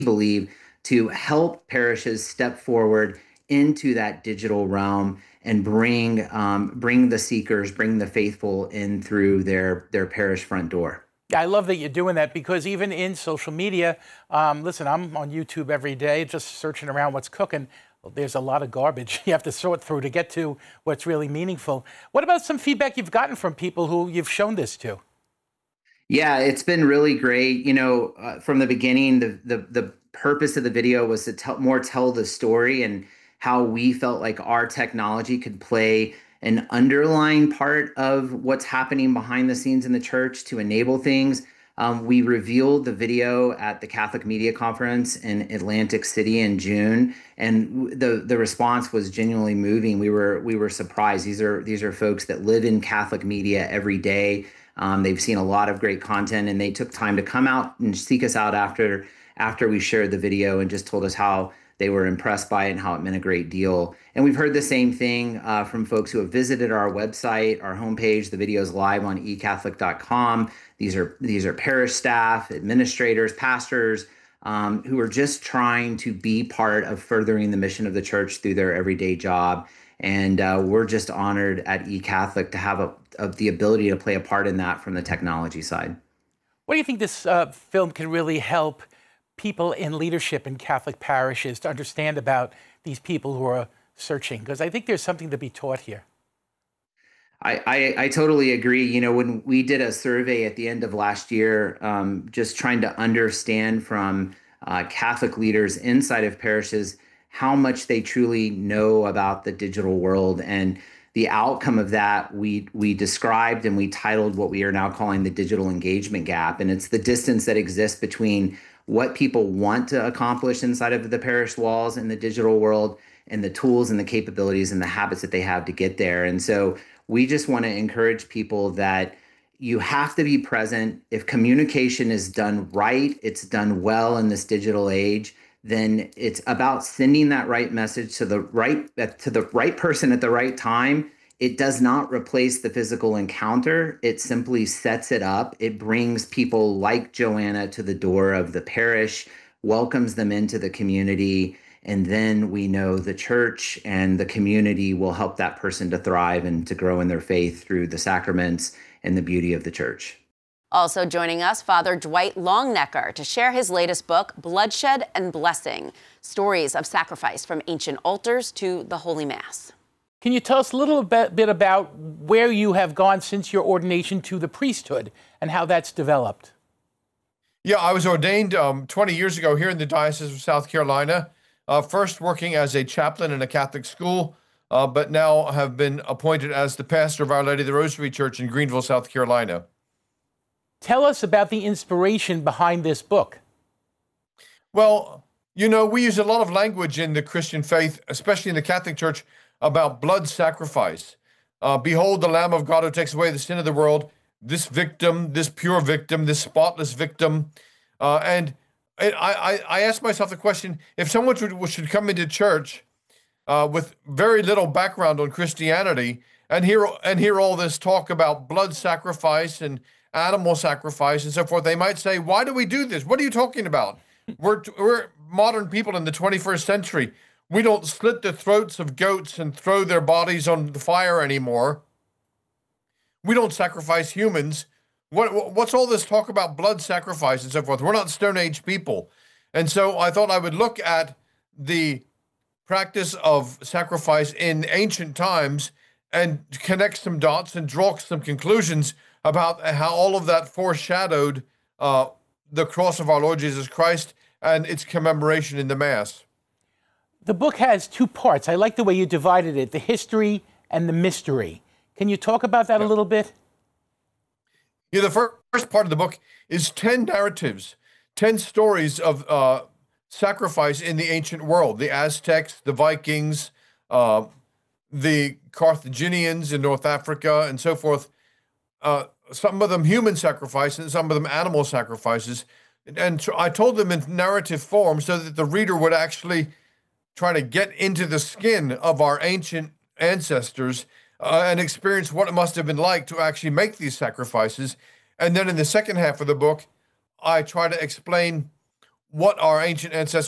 believe, to help parishes step forward into that digital realm and bring the seekers, bring the faithful in through their parish front door. I love that you're doing that because even in social media, listen, I'm on YouTube every day just searching around what's cooking. Well, there's a lot of garbage you have to sort through to get to what's really meaningful. What about some feedback you've gotten from people who you've shown this to? Yeah, it's been really great. From the beginning, the purpose of the video was to tell the story and how we felt like our technology could play an underlying part of what's happening behind the scenes in the church to enable things. We revealed the video at the Catholic Media Conference in Atlantic City in June, and the response was genuinely moving. We were surprised. These are folks that live in Catholic media every day. They've seen a lot of great content, and they took time to come out and seek us out after we shared the video and just told us how they were impressed by it and how it meant a great deal. And we've heard the same thing from folks who have visited our website, our homepage. The video is live on ecatholic.com. These are parish staff, administrators, pastors who are just trying to be part of furthering the mission of the church through their everyday job. And we're just honored at eCatholic to have the ability to play a part in that from the technology side. What do you think this film can really help people in leadership in Catholic parishes to understand about these people who are searching? Because I think there's something to be taught here. I totally agree. When we did a survey at the end of last year, just trying to understand from Catholic leaders inside of parishes how much they truly know about the digital world. And the outcome of that, we described and we titled what we are now calling the digital engagement gap. And it's the distance that exists between what people want to accomplish inside of the parish walls in the digital world and the tools and the capabilities and the habits that they have to get there. And so we just want to encourage people that you have to be present. If communication is done right, it's done well in this digital age, then it's about sending that right message to the right person at the right time. It does not replace the physical encounter. It simply sets it up. It brings people like Joanna to the door of the parish, welcomes them into the community, and then we know the church and the community will help that person to thrive and to grow in their faith through the sacraments and the beauty of the church. Also joining us, Father Dwight Longnecker, to share his latest book, Bloodshed and Blessing, Stories of Sacrifice from Ancient Altars to the Holy Mass. Can you tell us a little bit about where you have gone since your ordination to the priesthood and how that's developed? Yeah, I was ordained 20 years ago here in the Diocese of South Carolina, first working as a chaplain in a Catholic school, but now have been appointed as the pastor of Our Lady of the Rosary Church in Greenville, South Carolina. Tell us about the inspiration behind this book. Well, we use a lot of language in the Christian faith, especially in the Catholic Church, about blood sacrifice. Behold the Lamb of God who takes away the sin of the world, this victim, this pure victim, this spotless victim. And I asked myself the question, if someone should come into church with very little background on Christianity and hear all this talk about blood sacrifice and animal sacrifice and so forth, they might say, why do we do this? What are you talking about? We're modern people in the 21st century. We don't slit the throats of goats and throw their bodies on the fire anymore. We don't sacrifice humans. What's all this talk about blood sacrifice and so forth? We're not Stone Age people. And so I thought I would look at the practice of sacrifice in ancient times and connect some dots and draw some conclusions about how all of that foreshadowed the cross of our Lord Jesus Christ and its commemoration in the Mass. The book has two parts. I like the way you divided it, the history and the mystery. Can you talk about that a little bit? Yeah, the first part of the book is 10 narratives, 10 stories of sacrifice in the ancient world. The Aztecs, the Vikings, the Carthaginians in North Africa, and so forth. Some of them human sacrifice and some of them animal sacrifices. And I told them in narrative form so that the reader would actually try to get into the skin of our ancient ancestors and experience what it must have been like to actually make these sacrifices. And then in the second half of the book, I try to explain what our ancient ancestors